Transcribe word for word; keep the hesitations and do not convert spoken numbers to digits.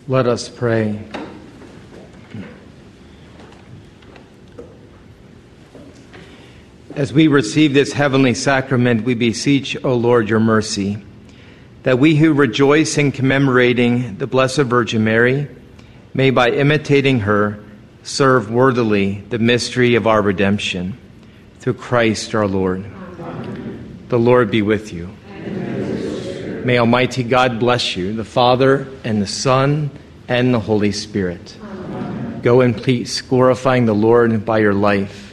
Let us pray. As we receive this heavenly sacrament, we beseech, O Lord, your mercy, that we who rejoice in commemorating the Blessed Virgin Mary may, by imitating her, serve worthily the mystery of our redemption. Through Christ our Lord. Amen. The Lord be with you. Amen. May Almighty God bless you, the Father, and the Son, and the Holy Spirit. Amen. Go in peace, glorifying the Lord by your life.